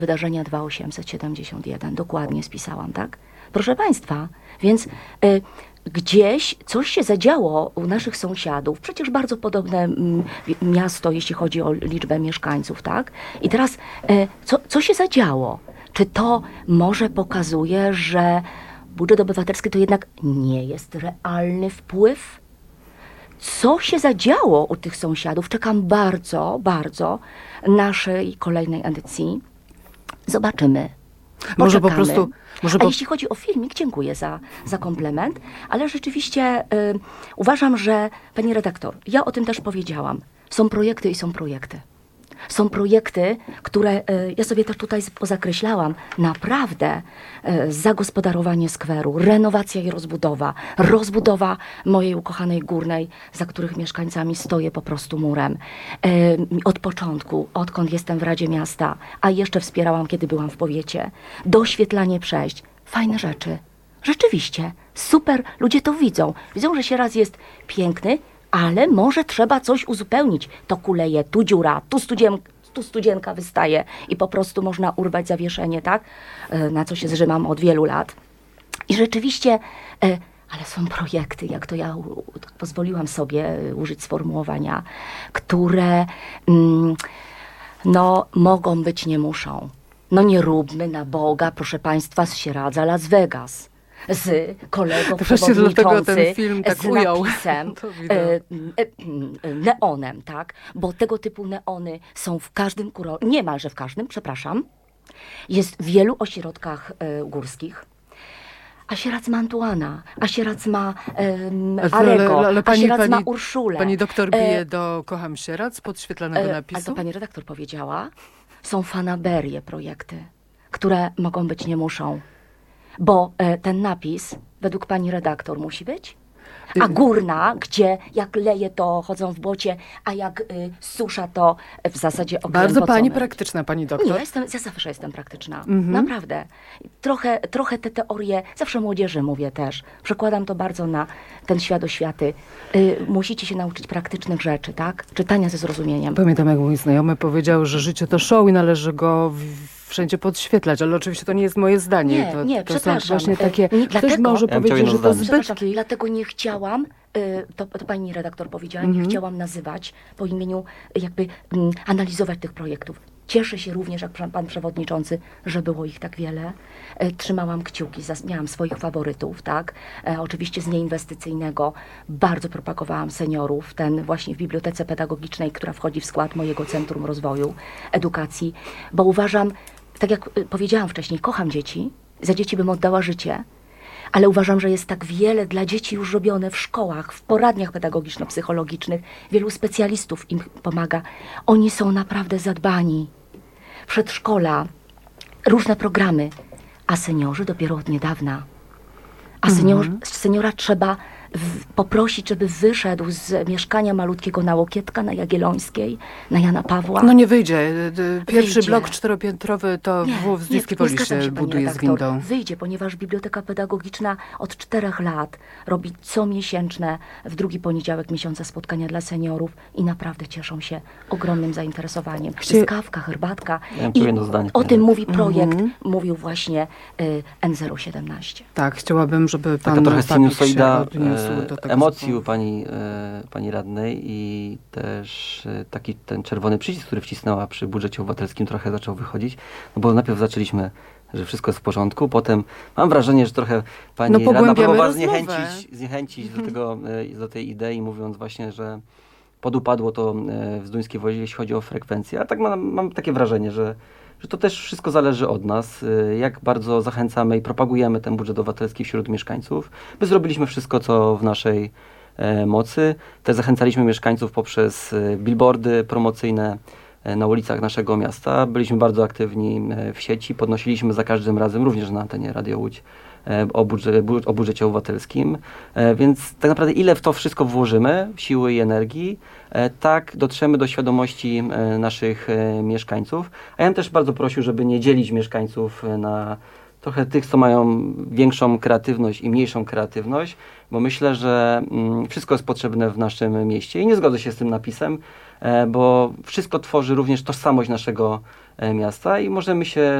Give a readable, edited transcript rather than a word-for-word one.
Wydarzenia 2871, dokładnie spisałam, tak? Proszę Państwa, więc gdzieś coś się zadziało u naszych sąsiadów, przecież bardzo podobne miasto, jeśli chodzi o liczbę mieszkańców, tak? I teraz, co się zadziało? Czy to może pokazuje, że budżet obywatelski to jednak nie jest realny wpływ? Co się zadziało u tych sąsiadów? Czekam bardzo, bardzo naszej kolejnej edycji. Zobaczymy. Może po Poczekamy. prostu... A jeśli chodzi o filmik, dziękuję za komplement, ale rzeczywiście uważam, że, pani redaktor, ja o tym też powiedziałam, są projekty i są projekty. Są projekty, które ja sobie też tutaj pozakreślałam. Naprawdę zagospodarowanie skweru, renowacja i rozbudowa mojej ukochanej Górnej, za których mieszkańcami stoję po prostu murem. Od początku, odkąd jestem w Radzie Miasta, a jeszcze wspierałam, kiedy byłam w powiecie, doświetlanie przejść. Fajne rzeczy. Rzeczywiście, super, ludzie to widzą. Widzą, że Sieradz jest piękny, ale może trzeba coś uzupełnić. To kuleje, tu dziura, tu studzienka wystaje i po prostu można urwać zawieszenie, tak? Na co się zrzymam od wielu lat. I rzeczywiście, ale są projekty, jak to ja pozwoliłam sobie użyć sformułowania, które no mogą być, nie muszą. No nie róbmy na Boga, proszę Państwa, z Sieradza Las Vegas. Z kolegą dlatego ten film tak z ujął. napisem, neonem, tak? Bo tego typu neony są w każdym niemalże w każdym, przepraszam, jest w wielu ośrodkach górskich. A Sieradz ma Antuana, a Sieradz ma Arego, a Sieradz ma Urszulę. Pani doktor bije do Kocham Sieradz podświetlanego napisu? Ale to pani redaktor powiedziała, są fanaberie projekty, które mogą być, nie muszą. Bo ten napis, według pani redaktor, musi być? A Górna, gdzie jak leje, to chodzą w błocie, a jak susza, to w zasadzie Bardzo pani pocony. praktyczna, pani doktor. Nie, ja zawsze jestem praktyczna. Naprawdę. Trochę te teorie, zawsze młodzieży mówię też, przekładam to bardzo na ten świat oświaty. Musicie się nauczyć praktycznych rzeczy, tak? Czytania ze zrozumieniem. Pamiętam, jak mój znajomy powiedział, że życie to show i należy go wszędzie podświetlać, ale oczywiście to nie jest moje zdanie. Nie, to przepraszam. są właśnie takie... Ktoś Dlatego, może powiedzieć, że to przepraszam, zbytki. dlatego nie chciałam, to pani redaktor powiedziała, nie chciałam nazywać po imieniu, jakby analizować tych projektów. Cieszę się również, jak pan przewodniczący, że było ich tak wiele. Trzymałam kciuki, miałam swoich faworytów, tak? Oczywiście z nieinwestycyjnego bardzo propagowałam seniorów, ten właśnie w bibliotece pedagogicznej, która wchodzi w skład mojego Centrum Rozwoju Edukacji, bo uważam, tak jak powiedziałam wcześniej, kocham dzieci, za dzieci bym oddała życie, ale uważam, że jest tak wiele dla dzieci już robione w szkołach, w poradniach pedagogiczno-psychologicznych. Wielu specjalistów im pomaga. Oni są naprawdę zadbani. Przedszkola, różne programy, a seniorzy dopiero od niedawna. A seniora trzeba poprosić, żeby wyszedł z mieszkania malutkiego na Łokietka, na Jagiellońskiej, na Jana Pawła. No nie wyjdzie. Pierwszy Wyjdzie. blok 4-piętrowy to w Zniskiej Woli zgadzam się pani buduje z redaktor. windą. Wyjdzie, ponieważ Biblioteka Pedagogiczna od 4 lat robi comiesięczne, w drugi poniedziałek miesiąca spotkania dla seniorów i naprawdę cieszą się ogromnym zainteresowaniem. Jest kawka, herbatka. Ja mam I jedno zdanie, o pani tym mówi projekt, mówił właśnie N017. Tak, chciałabym, żeby pan Taka trochę Papik się sinusoida odniósł do tego emocji u sypu. pani radnej i też taki ten czerwony przycisk, który wcisnęła przy budżecie obywatelskim, trochę zaczął wychodzić, no bo najpierw zaczęliśmy, że wszystko jest w porządku, potem mam wrażenie, że trochę pani radna pogłębiamy próbowała rozmowę. zniechęcić do tej idei, mówiąc właśnie, że podupadło to w Zduńskiej Wozie, jeśli chodzi o frekwencję, a tak mam takie wrażenie, że to też wszystko zależy od nas, jak bardzo zachęcamy i propagujemy ten budżet obywatelski wśród mieszkańców. My zrobiliśmy wszystko, co w naszej mocy. Też zachęcaliśmy mieszkańców poprzez billboardy promocyjne na ulicach naszego miasta. Byliśmy bardzo aktywni w sieci, podnosiliśmy za każdym razem, również na antenie Radio Łódź, o budżecie obywatelskim. Więc tak naprawdę ile w to wszystko włożymy, siły i energii, tak dotrzemy do świadomości naszych mieszkańców. A ja bym też bardzo prosił, żeby nie dzielić mieszkańców na trochę tych, co mają większą kreatywność i mniejszą kreatywność, bo myślę, że wszystko jest potrzebne w naszym mieście i nie zgodzę się z tym napisem, bo wszystko tworzy również tożsamość naszego miasta i możemy się